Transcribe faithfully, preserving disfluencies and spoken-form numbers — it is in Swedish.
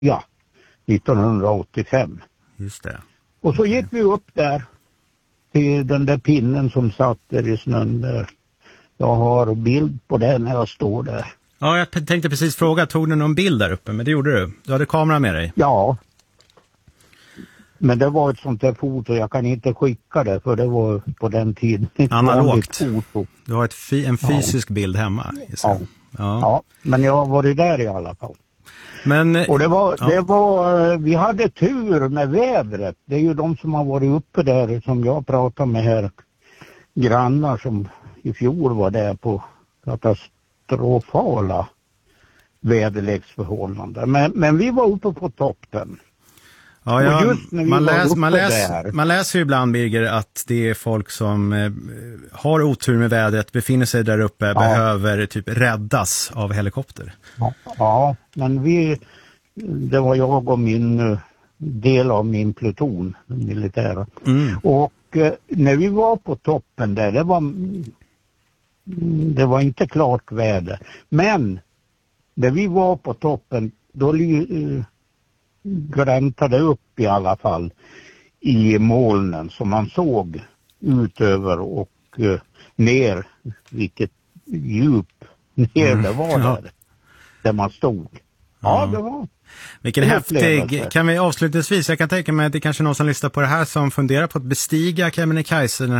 Ja, nittonhundraåttiofem. Just det. Och så gick vi upp där till den där pinnen som satt där i snön där. Jag har bild på den när jag står där. Ja, jag tänkte precis fråga, tog du någon bild där uppe? Men det gjorde du. Du hade kameran med dig. Ja. Men det var ett sånt där foto, jag kan inte skicka det för det var på den tiden. Analogt. Foto. Du har ett fi- en fysisk ja. bild hemma. Ja. Ja. ja, men jag har varit där i alla fall. Men, och det var, ja. det var, vi hade tur med vädret. Det är ju de som har varit uppe där som jag pratar med här. Grannar som i fjol var där på katastrofala väderleksförhållanden. Men, men vi var uppe på toppen. Ja, ja man, läs, man, läs, man läser ju ibland, Birger, att det är folk som eh, har otur med vädret, befinner sig där uppe, ja. behöver typ räddas av helikopter. Ja, ja, men vi, det var jag och min del av min pluton, militära. Mm. Och eh, när vi var på toppen där, det var, det var inte klart väder. Men när vi var på toppen, då eh, gräntade upp i alla fall i molnen som man såg utöver och uh, ner, vilket djup ner det var där, ja. där man stod. Ja, ja det var. Vilken häftig, kan vi avslutningsvis, jag kan tänka mig att det kanske är någon som lyssnar på det här som funderar på att bestiga Kebnekaise, den